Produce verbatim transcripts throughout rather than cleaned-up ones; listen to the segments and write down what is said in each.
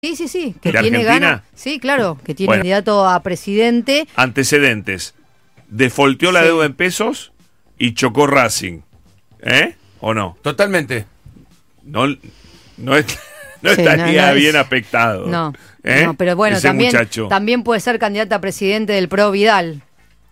Sí, sí, sí, que ¿De tiene Argentina? ganas. Sí, claro, que tiene Bueno. candidato a presidente. Antecedentes. Defolteó la Sí. deuda en pesos y chocó Racing. ¿Eh? ¿O no? Totalmente. No, no, es- no Sí, estaría no, no es- bien aspectado. No, ¿Eh? no, pero bueno, Ese también, muchacho. también puede ser candidato a presidente del Pro Vidal.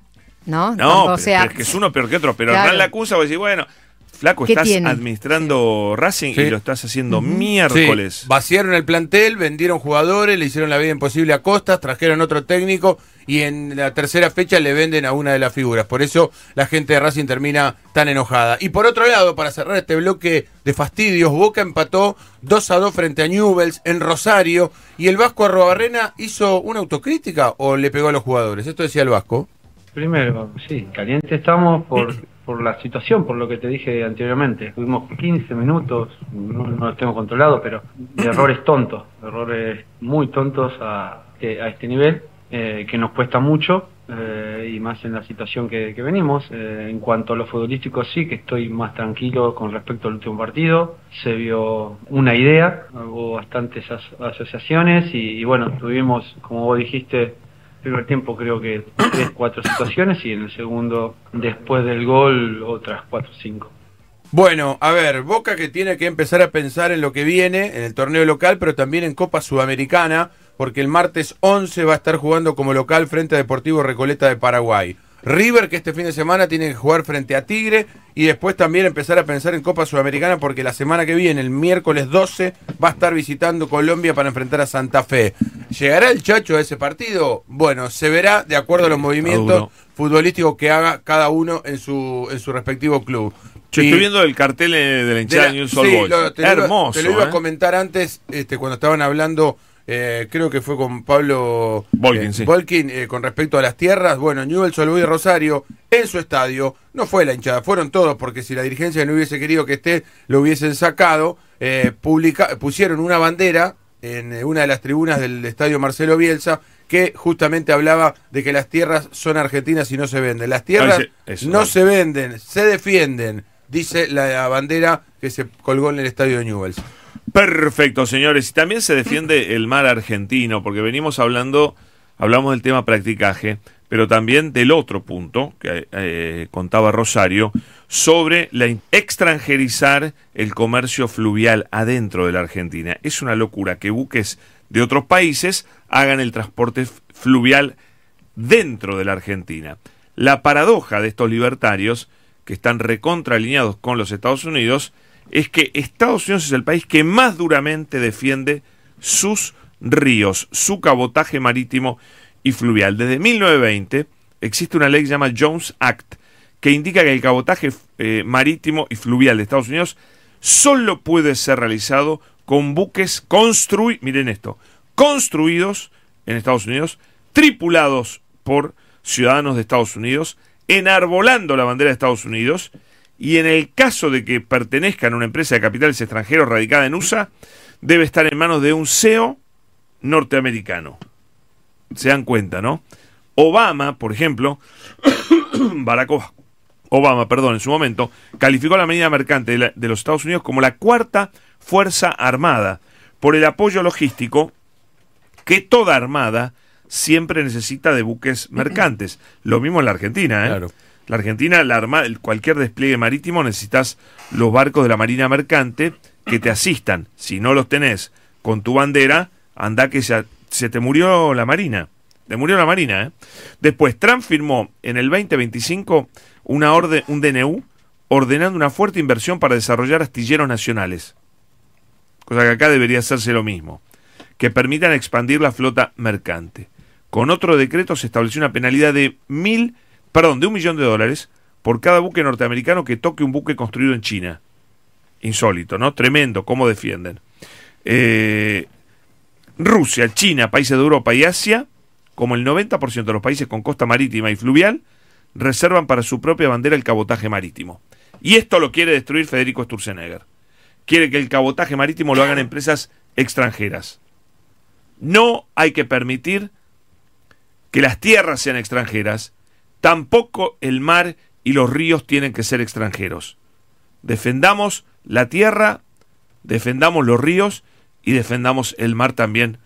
¿No? No, Tampoco, pero, o sea, pero es que es uno peor que otro. Pero claro. Hernán Lacusa va a decir, bueno, flaco, ¿Qué estás tiene? administrando Racing Sí. y lo estás haciendo Ujú. miércoles. Sí, vaciaron el plantel, vendieron jugadores, le hicieron la vida imposible a Costas, trajeron otro técnico y en la tercera fecha le venden a una de las figuras. Por eso la gente de Racing termina tan enojada. Y por otro lado, para cerrar este bloque de fastidios, Boca empató dos a dos frente a Newell's en Rosario y el Vasco Arruabarrena hizo una autocrítica o le pegó a los jugadores. Esto decía el Vasco. Primero, sí, caliente estamos por, por la situación, por lo que te dije anteriormente. Tuvimos quince minutos, no, no los tengo controlados, pero de errores tontos, errores muy tontos a, a este nivel, eh, que nos cuesta mucho, eh, y más en la situación que, que venimos. Eh, en cuanto a lo futbolístico, sí que estoy más tranquilo con respecto al último partido. Se vio una idea, hubo bastantes as- asociaciones y, y bueno, tuvimos, como vos dijiste, primer tiempo creo que tres, cuatro situaciones y en el segundo, después del gol, otras cuatro, cinco. Bueno, a ver, Boca que tiene que empezar a pensar en lo que viene, en el torneo local, pero también en Copa Sudamericana, porque el martes once va a estar jugando como local frente a Deportivo Recoleta de Paraguay. River, que este fin de semana tiene que jugar frente a Tigre, y después también empezar a pensar en Copa Sudamericana, porque la semana que viene, el miércoles doce, va a estar visitando Colombia para enfrentar a Santa Fe. ¿Llegará el Chacho a ese partido? Bueno, se verá de acuerdo a los movimientos duro. futbolísticos que haga cada uno en su, en su respectivo club. Yo Y- estoy viendo el cartel eh, de la hinchada de, de la- Newell's Old sí, Boys. lo- te lo iba- Hermoso. Te lo iba ¿eh? a comentar antes, este, cuando estaban hablando, eh, creo que fue con Pablo Volkin, eh, sí. Volkin, eh, con respecto a las tierras. Bueno, Newell's Old Boys de Rosario, en su estadio, no fue la hinchada, fueron todos, porque si la dirigencia no hubiese querido que esté, lo hubiesen sacado. Eh, publica, pusieron una bandera en eh, una de las tribunas del estadio Marcelo Bielsa, que justamente hablaba de que las tierras son argentinas y no se venden. Las tierras Ay, sí, eso, no vale. se venden, se defienden, dice la bandera que se colgó en el estadio de Newell's. Perfecto, señores. Y también se defiende el mar argentino, porque venimos hablando, hablamos del tema practicaje, pero también del otro punto que eh, contaba Rosario, sobre la in- extranjerizar el comercio fluvial adentro de la Argentina. Es una locura que buques de otros países hagan el transporte f- fluvial dentro de la Argentina. La paradoja de estos libertarios, que están recontraalineados con los Estados Unidos, es que Estados Unidos es el país que más duramente defiende sus ríos, su cabotaje marítimo y fluvial. Desde mil novecientos veinte existe una ley que se llama Jones Act, que indica que el cabotaje eh, marítimo y fluvial de Estados Unidos solo puede ser realizado con buques construidos, miren esto, construidos en Estados Unidos, tripulados por ciudadanos de Estados Unidos, enarbolando la bandera de Estados Unidos, y en el caso de que pertenezcan a una empresa de capitales extranjeros radicada en U S A, debe estar en manos de un C E O norteamericano. Se dan cuenta, ¿no? Obama, por ejemplo, Barack Obama, perdón, en su momento, calificó la Marina Mercante de, la- de los Estados Unidos como la cuarta fuerza armada, por el apoyo logístico que toda armada siempre necesita de buques mercantes. Lo mismo en la Argentina, ¿eh? Claro. La Argentina, la arma, el- cualquier despliegue marítimo necesitas los barcos de la Marina Mercante que te asistan. Si no los tenés con tu bandera, anda que se, se te murió la Marina. Te murió la Marina, ¿eh? Después, Trump firmó en el veinte veinticinco una orden, un D N U ordenando una fuerte inversión para desarrollar astilleros nacionales. Cosa que acá debería hacerse lo mismo. Que permitan expandir la flota mercante. Con otro decreto se estableció una penalidad de mil, perdón, de un millón de dólares por cada buque norteamericano que toque un buque construido en China. Insólito, ¿no? Tremendo, cómo defienden. Eh, Rusia, China, países de Europa y Asia, como el noventa por ciento de los países con costa marítima y fluvial, reservan para su propia bandera el cabotaje marítimo. Y esto lo quiere destruir Federico Sturzenegger. Quiere que el cabotaje marítimo lo hagan empresas extranjeras. No hay que permitir que las tierras sean extranjeras, tampoco el mar y los ríos tienen que ser extranjeros. Defendamos la tierra, defendamos los ríos y defendamos el mar también